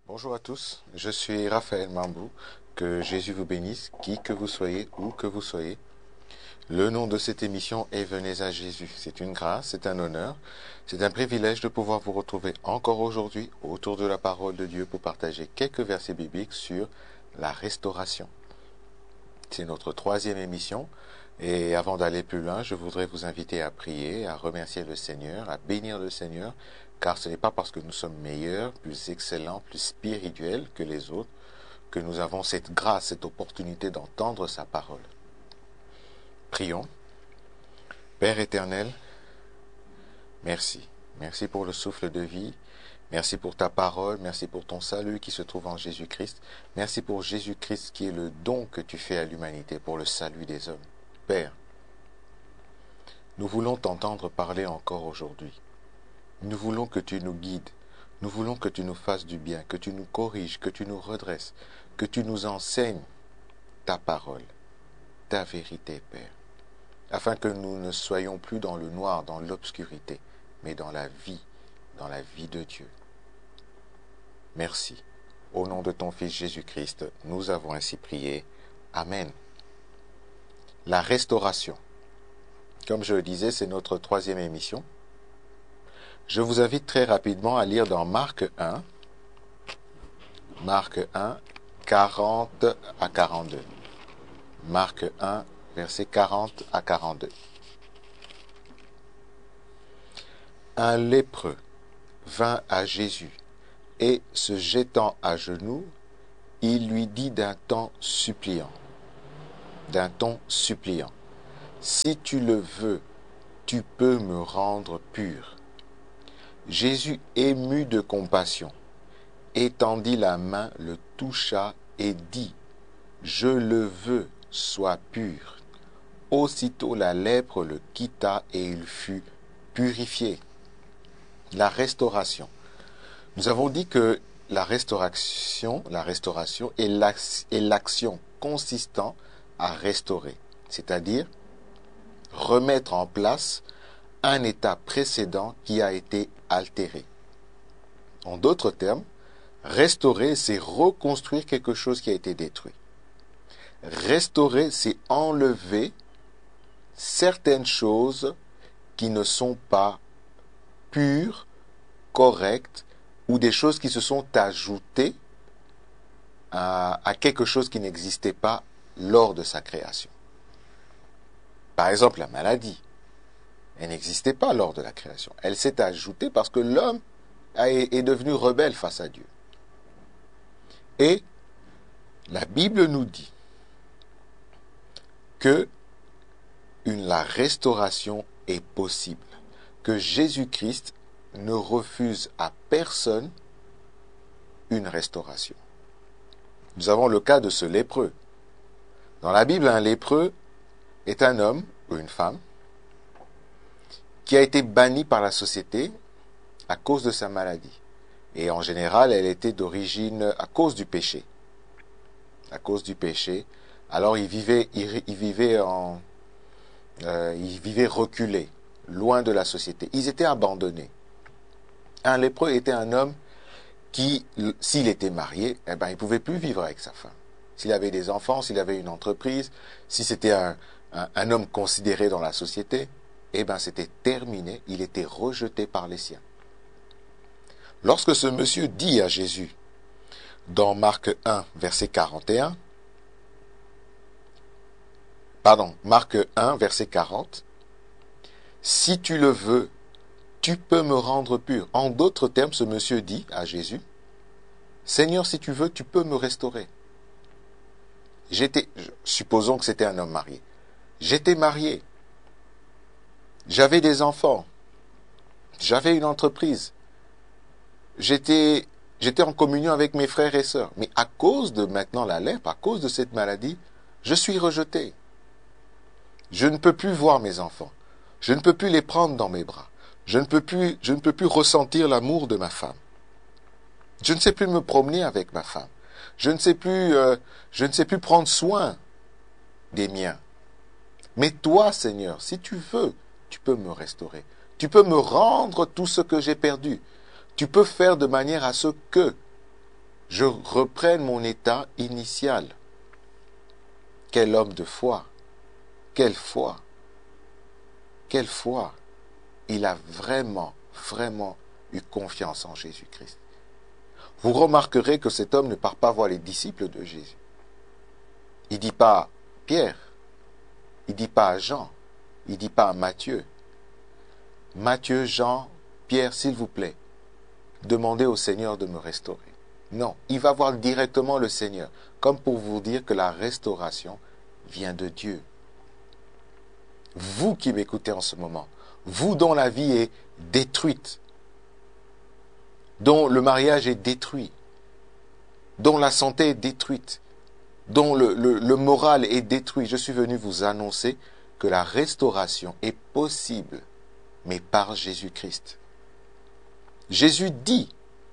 Bonjour à tous, je suis Raphaël Mambou. Que Jésus vous bénisse, qui que vous soyez, où que vous soyez. Le nom de cette émission est Venez à Jésus. C'est une grâce, c'est un honneur, c'est un privilège de pouvoir vous retrouver encore aujourd'hui autour de la parole de Dieu pour partager quelques versets bibliques sur la restauration. C'est notre troisième émission. Et avant d'aller plus loin, je voudrais vous inviter à prier, à remercier le Seigneur, à bénir le Seigneur, car ce n'est pas parce que nous sommes meilleurs, plus excellents, plus spirituels que les autres, que nous avons cette grâce, cette opportunité d'entendre sa parole. Prions. Père éternel, merci. Merci pour le souffle de vie. Merci pour ta parole. Merci pour ton salut qui se trouve en Jésus-Christ. Merci pour Jésus-Christ qui est le don que tu fais à l'humanité pour le salut des hommes. Père, nous voulons t'entendre parler encore aujourd'hui. Nous voulons que tu nous guides. Nous voulons que tu nous fasses du bien, que tu nous corriges, que tu nous redresses, que tu nous enseignes ta parole, ta vérité, Père, afin que nous ne soyons plus dans le noir, dans l'obscurité, mais dans la vie de Dieu. Merci. Au nom de ton Fils Jésus-Christ, nous avons ainsi prié. Amen. La restauration. Comme je le disais, c'est notre troisième émission. Je vous invite très rapidement à lire dans Marc 1, 40 à 42. Marc 1, versets 40 à 42. Un lépreux vint à Jésus et, se jetant à genoux, il lui dit d'un ton suppliant, « Si tu le veux, tu peux me rendre pur. » Jésus, ému de compassion, étendit la main, le toucha et dit, « Je le veux, sois pur. » Aussitôt la lèpre le quitta et il fut purifié. La restauration. Nous avons dit que la restauration est l'action consistant à restaurer, c'est-à-dire remettre en place un état précédent qui a été altéré. En d'autres termes, restaurer, c'est reconstruire quelque chose qui a été détruit. Restaurer, c'est enlever certaines choses qui ne sont pas pures, correctes, ou des choses qui se sont ajoutées à quelque chose qui n'existait pas lors de sa création. Par exemple, la maladie. Elle n'existait pas lors de la création. Elle s'est ajoutée parce que l'homme est devenu rebelle face à Dieu. Et la Bible nous dit que la restauration est possible, que Jésus-Christ ne refuse à personne une restauration. Nous avons le cas de ce lépreux. Dans la Bible, un lépreux est un homme ou une femme qui a été banni par la société à cause de sa maladie. Et en général, elle était d'origine à cause du péché. À cause du péché. Alors il vivait reculé, loin de la société. Ils étaient abandonnés. Un lépreux était un homme qui, s'il était marié, il ne pouvait plus vivre avec sa femme. S'il avait des enfants, s'il avait une entreprise, si c'était un homme considéré dans la société, c'était terminé, il était rejeté par les siens. Lorsque ce monsieur dit à Jésus, dans Marc 1, verset 41, Marc 1, verset 40, « Si tu le veux, tu peux me rendre pur. » En d'autres termes, ce monsieur dit à Jésus, « Seigneur, si tu veux, tu peux me restaurer. » Supposons que c'était un homme marié. J'étais marié. J'avais des enfants. J'avais une entreprise. J'étais en communion avec mes frères et sœurs. Mais à cause de maintenant la lèpre, à cause de cette maladie, je suis rejeté. Je ne peux plus voir mes enfants. Je ne peux plus les prendre dans mes bras. Je ne peux plus ressentir l'amour de ma femme. Je ne sais plus me promener avec ma femme. Je ne sais plus prendre soin des miens. Mais toi, Seigneur, si tu veux, tu peux me restaurer. Tu peux me rendre tout ce que j'ai perdu. Tu peux faire de manière à ce que je reprenne mon état initial. Quel homme de foi! Quelle foi! Quelle foi! Il a vraiment eu confiance en Jésus-Christ. Vous remarquerez que cet homme ne part pas voir les disciples de Jésus. Il ne dit pas à Pierre, il ne dit pas à Jean, il ne dit pas à Matthieu. Matthieu, Jean, Pierre, s'il vous plaît, demandez au Seigneur de me restaurer. Non, il va voir directement le Seigneur, comme pour vous dire que la restauration vient de Dieu. Vous qui m'écoutez en ce moment, vous dont la vie est détruite, dont le mariage est détruit, dont la santé est détruite, dont le moral est détruit, je suis venu vous annoncer que la restauration est possible, mais par Jésus-Christ. Jésus dit,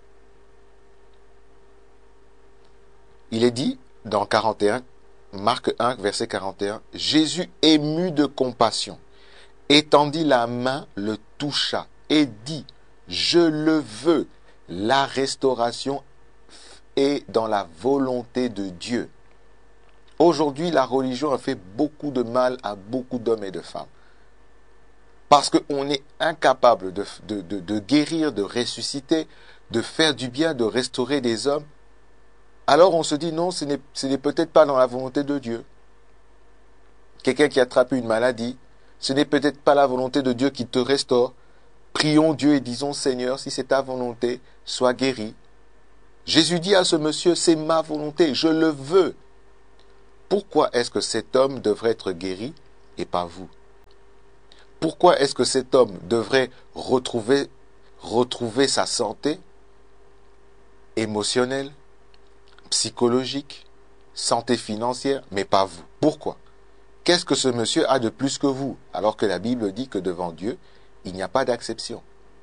il est dit dans 41, Marc 1, verset 41, Jésus ému de compassion, étendit la main, le toucha et dit, je le veux. La restauration est dans la volonté de Dieu. Aujourd'hui, la religion a fait beaucoup de mal à beaucoup d'hommes et de femmes. Parce qu'on est incapable de guérir, de ressusciter, de faire du bien, de restaurer des hommes. Alors on se dit non, ce n'est peut-être pas dans la volonté de Dieu. Quelqu'un qui attrape une maladie, ce n'est peut-être pas la volonté de Dieu qui te restaure. Prions Dieu et disons, Seigneur, si c'est ta volonté, sois guéri. Jésus dit à ce monsieur, c'est ma volonté, je le veux. Pourquoi est-ce que cet homme devrait être guéri et pas vous? Pourquoi est-ce que cet homme devrait retrouver sa santé émotionnelle, psychologique, santé financière, mais pas vous? Pourquoi? Qu'est-ce que ce monsieur a de plus que vous, alors que la Bible dit que devant Dieu, il n'y a pas d'acception.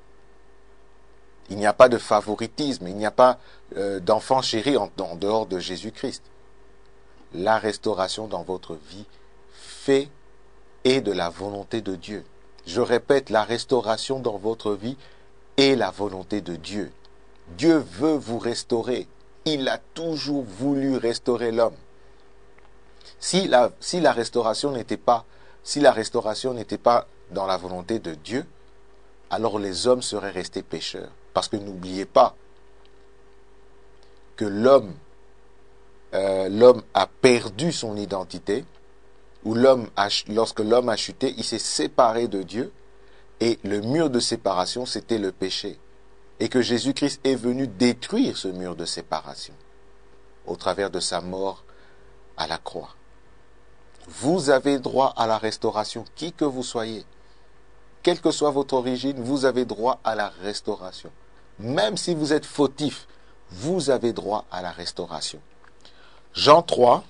Il n'y a pas de favoritisme, il n'y a pas d'enfant chéri en dehors de Jésus-Christ. La restauration dans votre vie fait et de la volonté de Dieu. Je répète, la restauration dans votre vie est la volonté de Dieu. Dieu veut vous restaurer. Il a toujours voulu restaurer l'homme. Si la restauration n'était pas dans la volonté de Dieu, alors les hommes seraient restés pécheurs. Parce que n'oubliez pas que l'homme a perdu son identité, ou lorsque l'homme a chuté, il s'est séparé de Dieu, et le mur de séparation, c'était le péché. Et que Jésus-Christ est venu détruire ce mur de séparation, au travers de sa mort à la croix. Vous avez droit à la restauration, qui que vous soyez. Quelle que soit votre origine, vous avez droit à la restauration. Même si vous êtes fautif, vous avez droit à la restauration. Jean 3,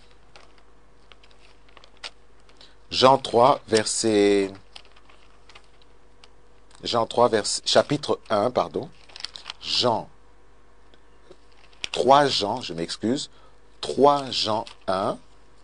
chapitre 1, pardon. 3 Jean 1,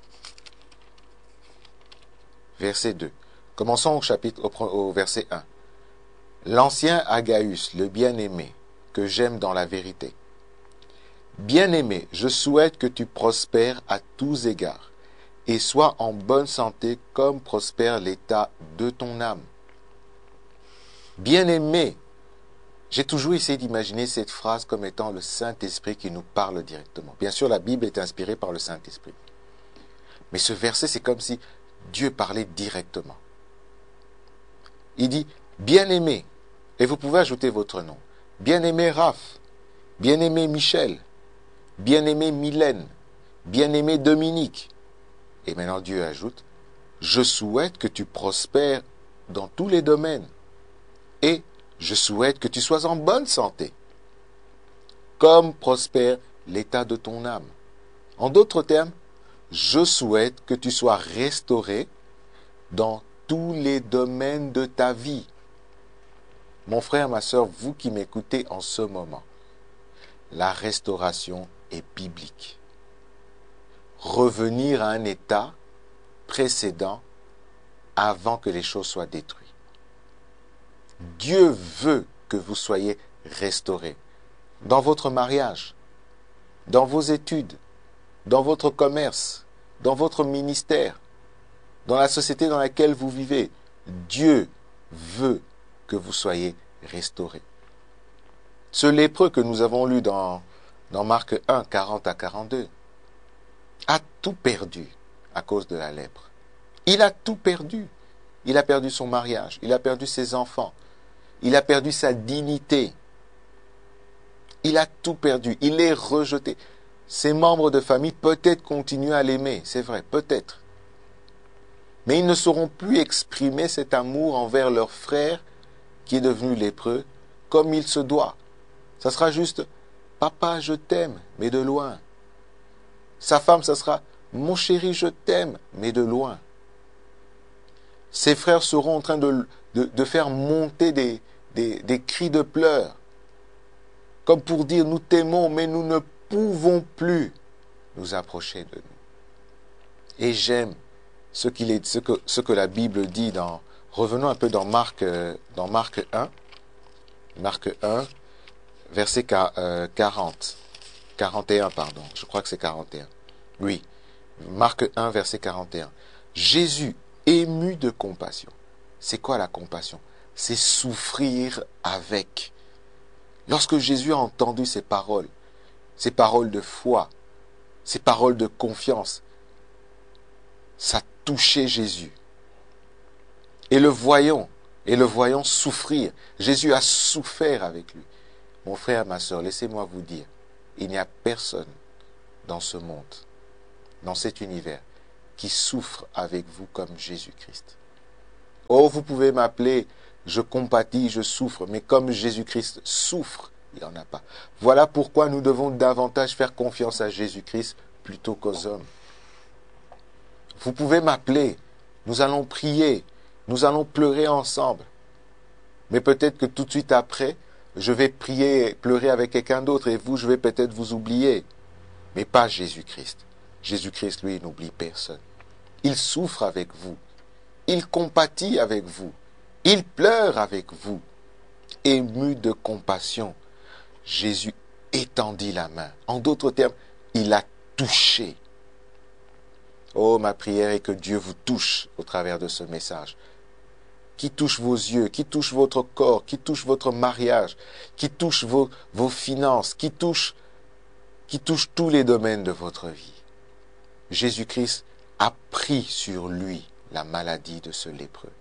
verset 2. Commençons au verset 1. L'ancien Agaius, le bien-aimé, que j'aime dans la vérité. Bien-aimé, je souhaite que tu prospères à tous égards et sois en bonne santé comme prospère l'état de ton âme. Bien-aimé, j'ai toujours essayé d'imaginer cette phrase comme étant le Saint-Esprit qui nous parle directement. Bien sûr, la Bible est inspirée par le Saint-Esprit. Mais ce verset, c'est comme si Dieu parlait directement. Il dit, bien-aimé, et vous pouvez ajouter votre nom. Bien-aimé Raph, bien-aimé Michel, bien-aimé Mylène, bien-aimé Dominique. Et maintenant Dieu ajoute, je souhaite que tu prospères dans tous les domaines et je souhaite que tu sois en bonne santé, comme prospère l'état de ton âme. En d'autres termes, je souhaite que tu sois restauré dans tous les domaines de ta vie. Mon frère, ma sœur, vous qui m'écoutez en ce moment, la restauration est biblique. Revenir à un état précédent avant que les choses soient détruites. Dieu veut que vous soyez restaurés dans votre mariage, dans vos études, dans votre commerce, dans votre ministère, dans la société dans laquelle vous vivez. Dieu veut que vous soyez restaurés. Ce lépreux que nous avons lu dans Marc 1, 40 à 42, a tout perdu à cause de la lèpre. Il a tout perdu. Il a perdu son mariage, il a perdu ses enfants, il a perdu sa dignité. Il a tout perdu, il est rejeté. Ses membres de famille peut-être continuent à l'aimer, c'est vrai, peut-être. Mais ils ne sauront plus exprimer cet amour envers leur frère qui est devenu lépreux comme il se doit. Ça sera juste « Papa, je t'aime », mais de loin. Sa femme, ça sera « Mon chéri, je t'aime », mais de loin. Ses frères seront en train de faire monter des cris de pleurs, comme pour dire « Nous t'aimons, mais nous ne pouvons plus nous approcher de nous ». Et j'aime ce que la Bible dit dans... Revenons un peu dans Marc 1. Marc 1, verset 40. 41, pardon. Je crois que c'est 41. Oui. Marc 1, verset 41. Jésus, ému de compassion. C'est quoi la compassion? C'est souffrir avec. Lorsque Jésus a entendu ces paroles de foi, ces paroles de confiance, ça touchait Jésus. Et le voyant souffrir. Jésus a souffert avec lui. Mon frère, ma soeur, laissez-moi vous dire, il n'y a personne dans ce monde, dans cet univers, qui souffre avec vous comme Jésus-Christ. Oh, vous pouvez m'appeler, je compatis, je souffre, mais comme Jésus-Christ souffre, il n'y en a pas. Voilà pourquoi nous devons davantage faire confiance à Jésus-Christ plutôt qu'aux hommes. Vous pouvez m'appeler, nous allons prier, nous allons pleurer ensemble. Mais peut-être que tout de suite après, je vais prier, pleurer avec quelqu'un d'autre et vous, je vais peut-être vous oublier. Mais pas Jésus-Christ. Jésus-Christ, lui, n'oublie personne. Il souffre avec vous. Il compatit avec vous. Il pleure avec vous. Ému de compassion, Jésus étendit la main. En d'autres termes, il a touché. Oh, ma prière est que Dieu vous touche au travers de ce message. Qui touche vos yeux, qui touche votre corps, qui touche votre mariage, qui touche vos finances, qui touche tous les domaines de votre vie. Jésus-Christ a pris sur lui la maladie de ce lépreux.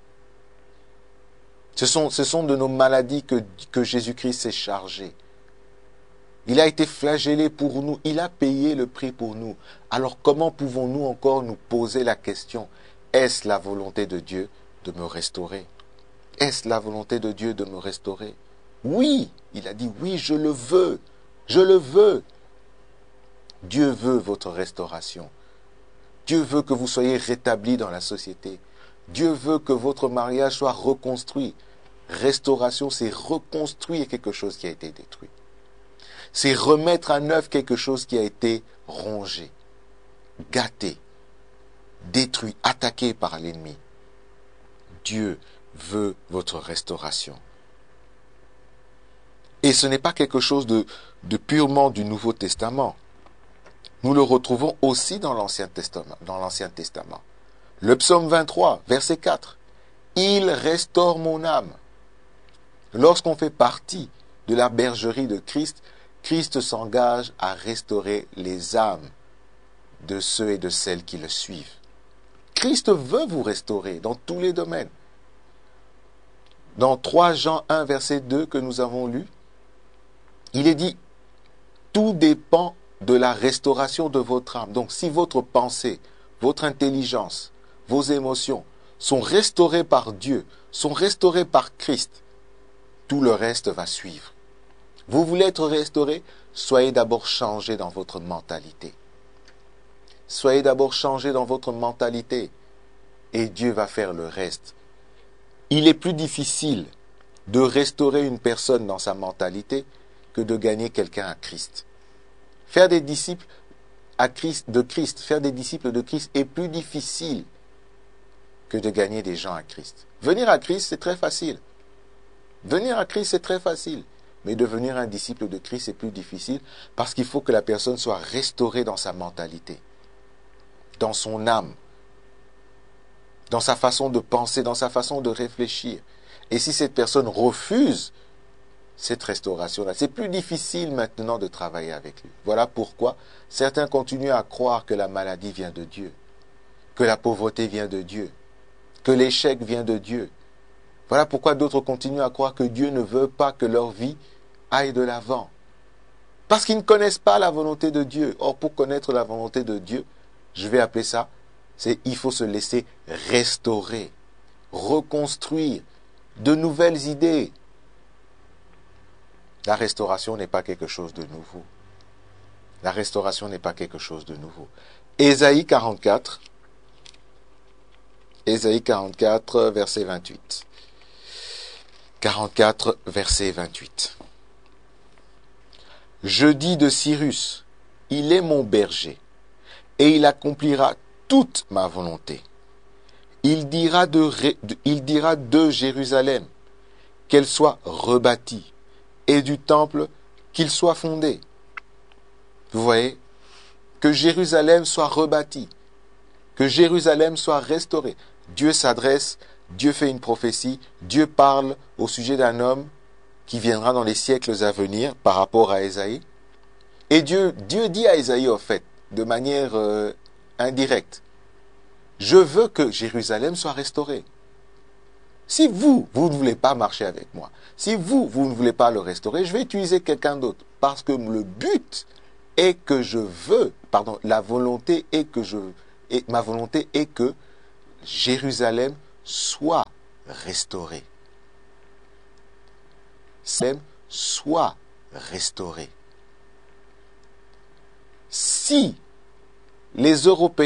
Ce sont de nos maladies que Jésus-Christ s'est chargé. Il a été flagellé pour nous, il a payé le prix pour nous. Alors comment pouvons-nous encore nous poser la question, est-ce la volonté de Dieu de me restaurer? Est-ce la volonté de Dieu de me restaurer? Oui, il a dit oui, je le veux, je le veux. Dieu veut votre restauration. Dieu veut que vous soyez rétablis dans la société. Dieu veut que votre mariage soit reconstruit. Restauration, c'est reconstruire quelque chose qui a été détruit. C'est remettre à neuf quelque chose qui a été rongé, gâté, détruit, attaqué par l'ennemi. Dieu veut votre restauration. Et ce n'est pas quelque chose de purement du Nouveau Testament. Nous le retrouvons aussi dans l'Ancien Testament. Le psaume 23, verset 4. Il restaure mon âme. Lorsqu'on fait partie de la bergerie de Christ, Christ s'engage à restaurer les âmes de ceux et de celles qui le suivent. Christ veut vous restaurer dans tous les domaines. Dans 3 Jean 1, verset 2 que nous avons lu, il est dit, tout dépend de la restauration de votre âme. Donc si votre pensée, votre intelligence, vos émotions sont restaurées par Dieu, sont restaurées par Christ, tout le reste va suivre. Vous voulez être restauré? Soyez d'abord changé dans votre mentalité. Soyez d'abord changé dans votre mentalité et Dieu va faire le reste. Il est plus difficile de restaurer une personne dans sa mentalité que de gagner quelqu'un à Christ. Faire des disciples faire des disciples de Christ est plus difficile que de gagner des gens à Christ. Venir à Christ, c'est très facile. Venir à Christ, c'est très facile. Mais devenir un disciple de Christ, c'est plus difficile parce qu'il faut que la personne soit restaurée dans sa mentalité, dans son âme, dans sa façon de penser, dans sa façon de réfléchir. Et si cette personne refuse cette restauration-là, c'est plus difficile maintenant de travailler avec lui. Voilà pourquoi certains continuent à croire que la maladie vient de Dieu, que la pauvreté vient de Dieu, que l'échec vient de Dieu. Voilà pourquoi d'autres continuent à croire que Dieu ne veut pas que leur vie aille de l'avant. Parce qu'ils ne connaissent pas la volonté de Dieu. Or, pour connaître la volonté de Dieu, je vais appeler ça, il faut se laisser restaurer, reconstruire, de nouvelles idées. La restauration n'est pas quelque chose de nouveau. La restauration n'est pas quelque chose de nouveau. Ésaïe 44, verset 28. 44, verset 28. Je dis de Cyrus, il est mon berger, et il accomplira toute ma volonté. Il dira de Jérusalem qu'elle soit rebâtie, et du temple qu'il soit fondé. Vous voyez, que Jérusalem soit rebâtie, que Jérusalem soit restaurée. Dieu s'adresse, Dieu fait une prophétie, Dieu parle au sujet d'un homme qui viendra dans les siècles à venir par rapport à Ésaïe. Et Dieu dit à Ésaïe, en fait, de manière indirecte, je veux que Jérusalem soit restaurée. Si vous ne voulez pas marcher avec moi, si vous ne voulez pas le restaurer, je vais utiliser quelqu'un d'autre. Parce que le but est que ma volonté est que Jérusalem soit restaurée. Jérusalem soit restaurée. Si les Européens